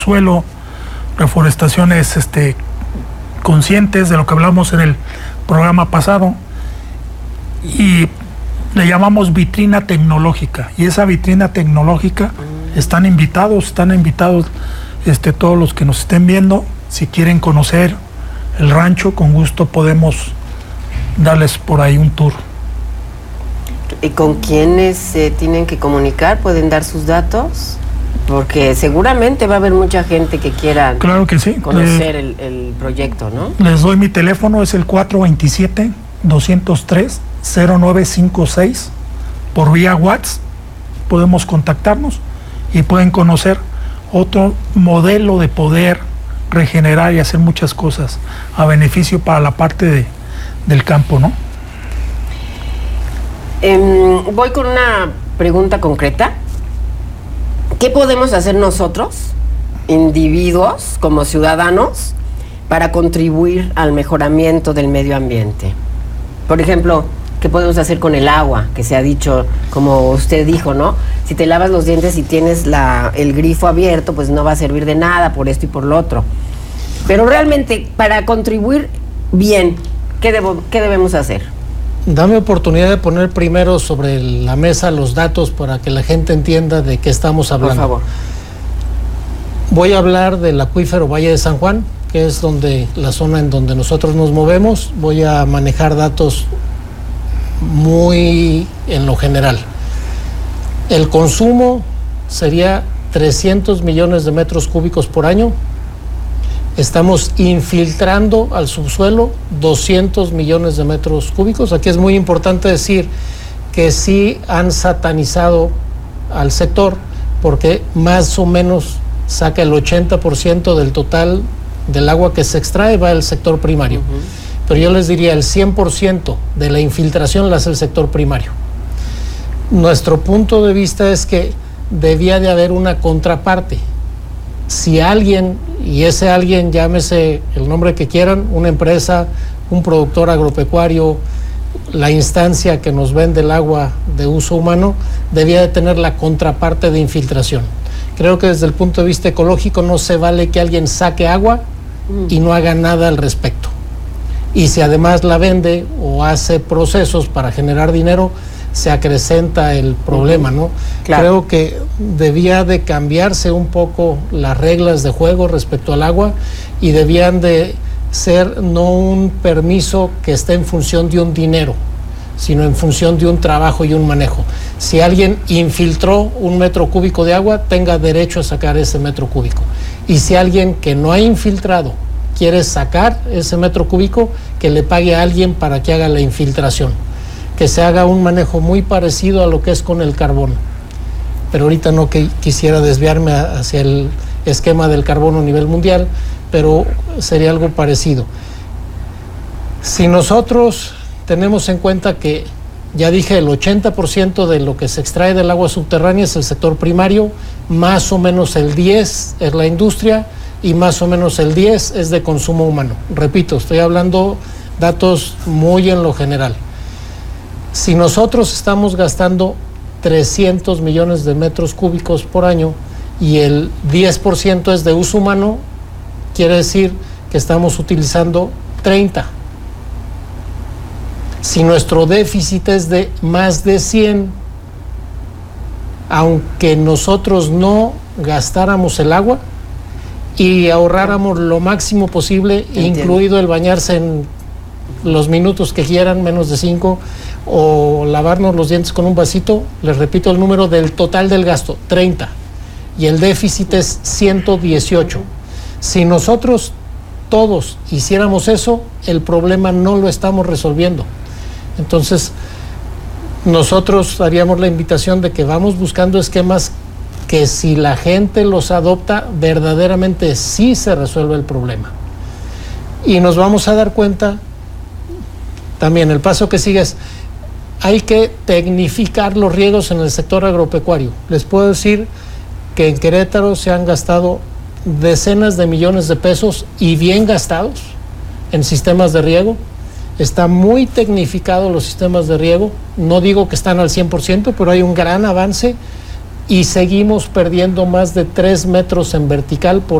suelo, reforestaciones conscientes de lo que hablamos en el programa pasado, y le llamamos vitrina tecnológica, y esa vitrina tecnológica están invitados todos los que nos estén viendo. Si quieren conocer el rancho, con gusto podemos darles por ahí un tour. ¿Y con quiénes se tienen que comunicar? ¿Pueden dar sus datos? Porque seguramente va a haber mucha gente que quiera, claro que sí, conocer el proyecto, ¿no? Les doy mi teléfono, es el 427-203-0956. Por vía WhatsApp podemos contactarnos y pueden conocer otro modelo de poder regenerar y hacer muchas cosas a beneficio para la parte del campo, ¿no? Voy con una pregunta concreta. ¿Qué podemos hacer nosotros, individuos, como ciudadanos, para contribuir al mejoramiento del medio ambiente? Por ejemplo, ¿qué podemos hacer con el agua? Que se ha dicho, como usted dijo, ¿no? Si te lavas los dientes y tienes el grifo abierto, pues no va a servir de nada por esto y por lo otro. Pero realmente, para contribuir bien, ¿qué debemos hacer? Dame oportunidad de poner primero sobre la mesa los datos para que la gente entienda de qué estamos hablando. Por favor. Voy a hablar del acuífero Valle de San Juan, que es la zona en donde nosotros nos movemos. Voy a manejar datos muy en lo general. El consumo sería 300 millones de metros cúbicos por año. Estamos infiltrando al subsuelo 200 millones de metros cúbicos. Aquí es muy importante decir que sí han satanizado al sector, porque más o menos saca el 80% del total del agua que se extrae va al sector primario. Pero yo les diría, el 100% de la infiltración la hace el sector primario. Nuestro punto de vista es que debía de haber una contraparte. Si alguien, y ese alguien llámese el nombre que quieran, una empresa, un productor agropecuario, la instancia que nos vende el agua de uso humano, debía de tener la contraparte de infiltración. Creo que desde el punto de vista ecológico no se vale que alguien saque agua y no haga nada al respecto. Y si además la vende o hace procesos para generar dinero, se acrecenta el problema, ¿no? Claro. Creo que debía de cambiarse un poco las reglas de juego respecto al agua, y debían de ser no un permiso que esté en función de un dinero, sino en función de un trabajo y un manejo. Si alguien infiltró 1 metro cúbico de agua, tenga derecho a sacar ese metro cúbico. Y si alguien que no ha infiltrado quiere sacar ese metro cúbico, que le pague a alguien para que haga la infiltración. Que se haga un manejo muy parecido a lo que es con el carbón. Pero ahorita no quisiera desviarme hacia el esquema del carbono a nivel mundial, pero sería algo parecido. Si nosotros tenemos en cuenta que, ya dije, el 80% de lo que se extrae del agua subterránea es el sector primario, más o menos el 10% es la industria y más o menos el 10% es de consumo humano. Repito, estoy hablando datos muy en lo general. Si nosotros estamos gastando 300 millones de metros cúbicos por año y el 10% es de uso humano, quiere decir que estamos utilizando 30. Si nuestro déficit es de más de 100, aunque nosotros no gastáramos el agua y ahorráramos lo máximo posible, incluido el bañarse en los minutos que quieran, menos de 5, o lavarnos los dientes con un vasito, les repito el número del total del gasto, 30, y el déficit es 118. Si nosotros todos hiciéramos eso, el problema no lo estamos resolviendo. Entonces, nosotros haríamos la invitación de que vamos buscando esquemas que, si la gente los adopta, verdaderamente sí se resuelve el problema. Y nos vamos a dar cuenta, también el paso que sigue es, hay que tecnificar los riegos en el sector agropecuario. Les puedo decir que en Querétaro se han gastado decenas de millones de pesos, y bien gastados, en sistemas de riego. Están muy tecnificados los sistemas de riego. No digo que están al 100%, pero hay un gran avance. y seguimos perdiendo más de 3 metros en vertical por